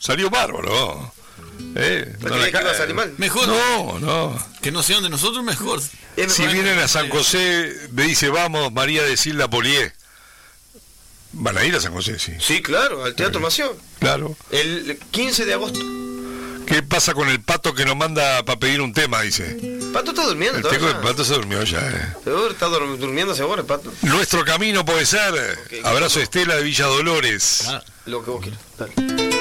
Salió bárbaro. ¿No creía que iba a salir mal? Mejor. No. Que no sean de nosotros, mejor. Si vienen a San José, me dice, vamos, María de Silda Polié. Van a ir a San José, sí. Sí, claro, al Teatro Mación. Claro. El 15 de agosto. ¿Qué pasa con el Pato que nos manda para pedir un tema? Dice. Pato está durmiendo. El Pato se durmió ya. Seguro está durmiéndose ahora el Pato. Nuestro camino puede ser. Okay, Abrazo Estela de Villa Dolores. Lo que vos quieras. Dale.